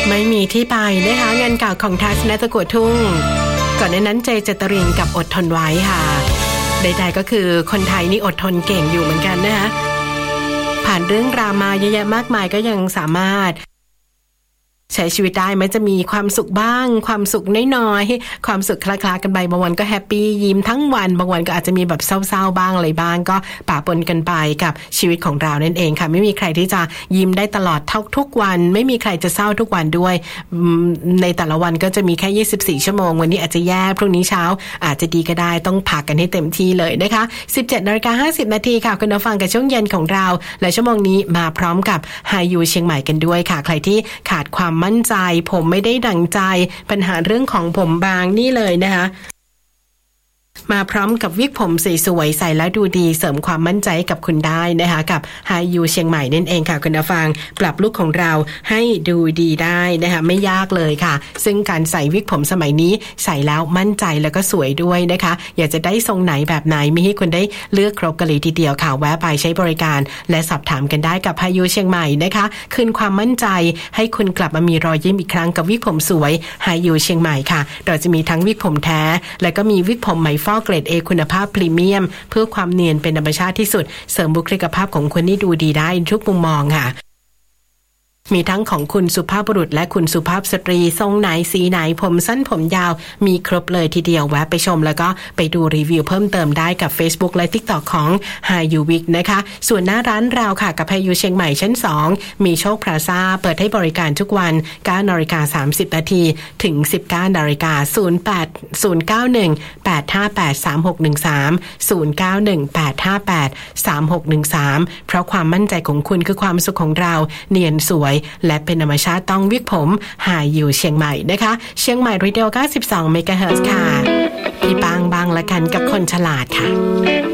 ไม่มีที่ไปนะคะงานเก่าของทัศนตะกัวทุ่งก่อนหน้านั้นเจเจตรินกับอดทนไว้ค่ะใดๆก็คือคนไทยนี่อดทนเก่งอยู่เหมือนกันนะคะผ่านเรื่องดราม่าเยอะแยะมากมายก็ยังสามารถใช้ชีวิตได้แม้จะมีความสุขบ้างความสุขน้อยๆความสุขคลาๆกันไปบางวันก็แฮปปี้ยิ้มทั้งวันบางวันก็อาจจะมีแบบเศร้าๆบ้างอะไรบ้างก็ปะปนกันไปกับชีวิตของเรานั่นเองค่ะไม่มีใครที่จะยิ้มได้ตลอดทุกวันไม่มีใครจะเศร้าทุกวันด้วยในแต่ละวันก็จะมีแค่24ชั่วโมงวันนี้อาจจะแย่พรุ่งนี้เช้าอาจจะดีก็ได้ต้องพักกันให้เต็มที่เลยนะคะ 17:50 นาทีค่ะคุณผู้ฟังกับช่วงเย็นของเราและชั่วโมงนี้มาพร้อมกับไฮยูเชียงใหม่กันด้วยค่ะใครที่ขาดความมั่นใจผมไม่ได้ดั่งใจปัญหาเรื่องของผมบางนี่เลยนะคะมาพร้อมกับวิกผมสวยๆใส่แล้วดูดีเสริมความมั่นใจกับคุณได้นะคะกับไฮยูเชียงใหม่นั่นเองค่ะคุณผู้ฟังปรับลุคของเราให้ดูดีได้นะคะไม่ยากเลยค่ะซึ่งการใส่วิกผมสมัยนี้ใส่แล้วมั่นใจแล้วก็สวยด้วยนะคะอยากจะได้ทรงไหนแบบไหนมีให้คุณได้เลือกครบกันเลยทีเดียวค่ะแวะไปใช้บริการและสอบถามกันได้กับไฮยูเชียงใหม่นะคะคืนความมั่นใจให้คุณกลับมามีรอยยิ้มอีกครั้งกับวิกผมสวยไฮยูเชียงใหม่ค่ะเราจะมีทั้งวิกผมแท้และก็มีวิกผมไหมฟอกเกรด A คุณภาพพรีเมียมเพื่อความเนียนเป็นธรรมชาติที่สุดเสริมบุคลิกภาพของคุณให้ดูดีได้ทุกมุมมองค่ะมีทั้งของคุณสุภาพบุรุษและคุณสุภาพสตรีทรงไหนสีไหนผมสั้นผมยาวมีครบเลยทีเดียวแวะไปชมแล้วก็ไปดูรีวิวเพิ่มเติมได้กับ Facebook และ TikTok ของ HiU Week นะคะส่วนหน้าร้านเราค่ะกับ HiU เชียงใหม่ชั้น2มีโชคพลาซ่าเปิดให้บริการทุกวัน 9:30 นถึง 19:00 น091-858-3613 เพราะความมั่นใจของคุณคือความสุขของเราเนียนสวยและเป็นธรรมชาติต้องวิกผมหายอยู่เชียงใหม่นะคะเชียงใหม่รีเดล 92 เมกะเฮิรตซ์ค่ะพี่บางละกันกับคนฉลาดค่ะ